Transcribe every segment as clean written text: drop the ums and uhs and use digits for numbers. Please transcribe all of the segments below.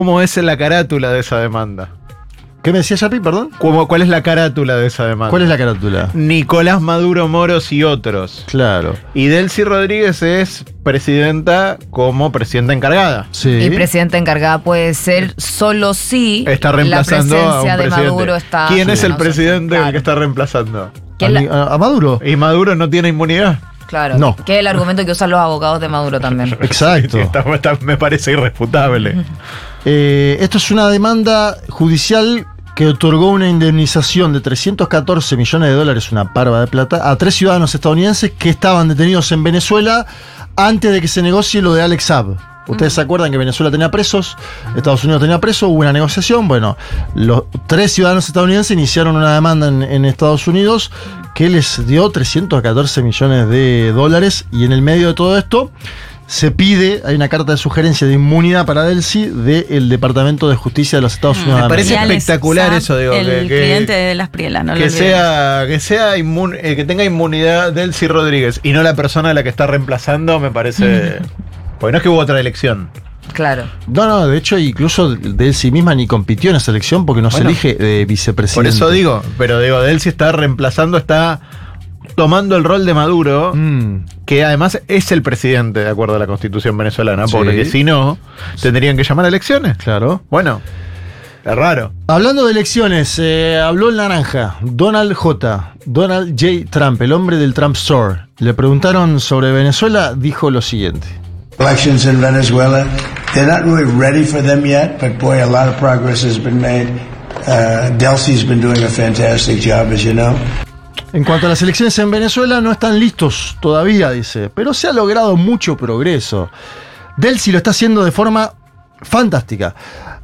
¿Cómo es la carátula de esa demanda? ¿Qué me decía Yapi, perdón? ¿Cuál es la carátula de esa demanda? ¿Cuál es la carátula? Nicolás Maduro Moros y otros. Claro. Y Delcy Rodríguez es presidenta como presidenta encargada. Sí. Y presidenta encargada puede ser solo si Está reemplazando la a un presencia de presidente. Maduro está... ¿Quién es el no sé, presidente claro. el que está reemplazando? ¿A Maduro? ¿Y Maduro no tiene inmunidad? Claro, No. que es el argumento que usan los abogados de Maduro también. Exacto. Me parece irrefutable. Esto es una demanda judicial que otorgó una indemnización de 314 millones de dólares, una parva de plata, a 3 ciudadanos estadounidenses que estaban detenidos en Venezuela antes de que se negocie lo de Alex Saab. Ustedes se acuerdan que Venezuela tenía presos, Estados Unidos tenía presos, hubo una negociación. Bueno, los 3 ciudadanos estadounidenses iniciaron una demanda en Estados Unidos que les dio 314 millones de dólares, y en el medio de todo esto se pide, hay una carta de sugerencia de inmunidad para Delcy del Departamento de Justicia de los Estados Unidos. Me de parece América. espectacular eso, digo. El cliente de las Prielas, no lo que olvidemos. sea que tenga inmunidad Delcy Rodríguez y no la persona a la que está reemplazando, me parece. Porque no es que hubo otra elección. Claro. No, de hecho, incluso Delcy misma ni compitió en esa elección porque no se elige de vicepresidente. Por eso digo, pero Delcy está reemplazando, está tomando el rol de Maduro, que además es el presidente de acuerdo a la Constitución venezolana, Sí. porque si no, tendrían que llamar a elecciones. Claro. Bueno, es raro. Hablando de elecciones, habló el naranja, Donald J. Trump, el hombre del Trump Store. Le preguntaron sobre Venezuela, dijo lo siguiente. Elections in Venezuela, they're not really ready for them yet, but boy, a lot of progress has been made. Delcy's been doing a fantastic job, as you know. En cuanto a las elecciones en Venezuela, no están listos todavía, dice, pero se ha logrado mucho progreso. Delcy lo está haciendo de forma fantástica.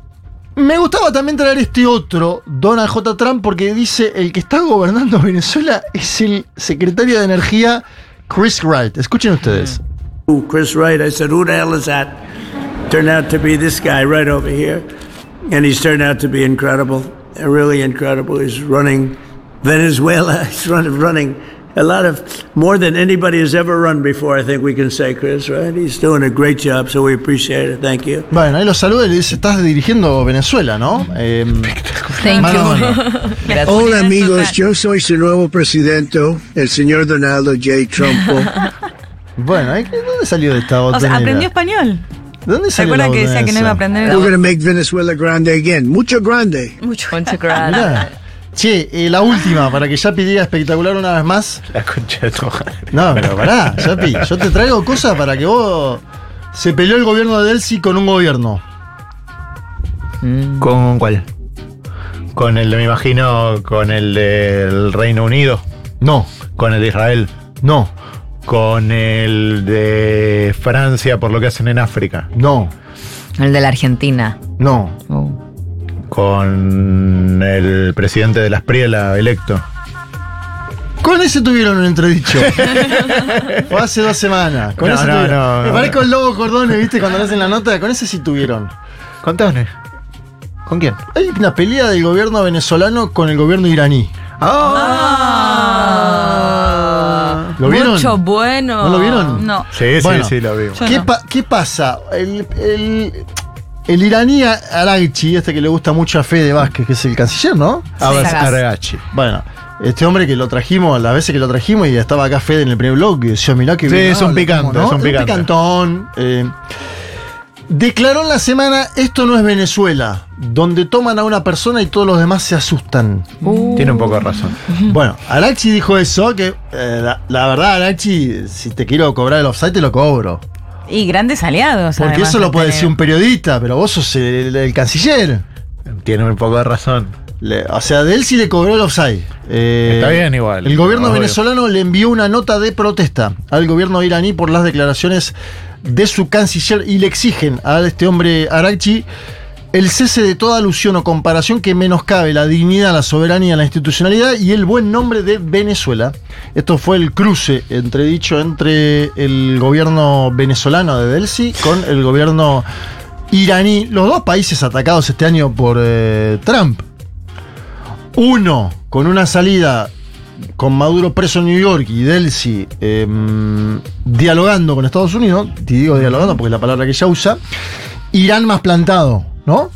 Me gustaba también traer este otro, Donald J. Trump, porque dice, el que está gobernando Venezuela es el secretario de Energía, Chris Wright. Escuchen ustedes. Chris Wright, I said, who the hell is that? Turned out to be this guy right over here. And he's turned out to be incredible, really incredible. He's running Venezuela. He's running a lot of, more than anybody has ever run before, I think we can say, Chris, right? He's doing a great job, so we appreciate it. Thank you. Bueno, ahí lo saluda y le dice, estás dirigiendo Venezuela, ¿no? Thank Mano, you. Hola amigos, yo soy su nuevo presidente, el señor Donald J. Trump. Bueno, ¿dónde salió de esta O sea, botonera? aprendió español. ¿De dónde ¿Se salió la acuerdan que decía que no iba a botonera aprender? We're gonna make Venezuela grande again. Mucho grande. Mucho. Muchas esa? gracias. Mirá. Che, la última, para que Yapi diga espectacular una vez más. La concha de tu madre. No, pero pará, Yapi, yo te traigo cosas para que vos... Se peleó el gobierno de Delcy con un gobierno. ¿Con cuál? Con el de, me imagino, con el del Reino Unido, No, con el de Israel, no, con el de Francia por lo que hacen en África, no, El de la Argentina. no. con el presidente de las Prielas electo. Con ese tuvieron un entredicho. Fue hace 2 semanas. Con No, ese no, tuvieron. no, Me no. parezco el Lobo Cordones, ¿viste? Cuando le hacen la nota. Con ese sí tuvieron. Contame. ¿Con quién? Hay una pelea del gobierno venezolano con el gobierno iraní. ¿Lo vieron? Mucho bueno. ¿No lo vieron? No. Sí, Bueno. sí, lo vimos. Yo ¿Qué, no. ¿Qué pasa? El iraní Araghchi, este que le gusta mucho a Fede Vázquez, que es el canciller, ¿no? Abbas Sagaz. Araghchi. Bueno, este hombre que lo trajimos, las veces que lo trajimos, y estaba acá Fede en el primer blog, y decía, mirá que Sí, bien es un habla, picante, ¿cómo no? es un picante. picantón. Declaró en la semana, esto no es Venezuela, donde toman a una persona y todos los demás se asustan. Tiene un poco de razón. Bueno, Araghchi dijo eso, que la verdad, Araghchi, si te quiero cobrar el offside, te lo cobro. Y grandes aliados. Porque además, eso lo de puede tener. decir un periodista, pero vos sos el canciller. Tiene un poco de razón. O sea, de él sí le cobró el offside. Está bien igual. El gobierno Obvio. venezolano le envió una nota de protesta al gobierno iraní por las declaraciones de su canciller y le exigen a este hombre Araghchi el cese de toda alusión o comparación que menoscabe la dignidad, la soberanía, la institucionalidad y el buen nombre de Venezuela. Esto fue el cruce entre el gobierno venezolano de Delcy con el gobierno iraní, los dos países atacados este año por Trump. Uno con una salida con Maduro preso en New York y Delcy dialogando con Estados Unidos, te digo dialogando porque es la palabra que ella usa. Irán más plantado, ¿no?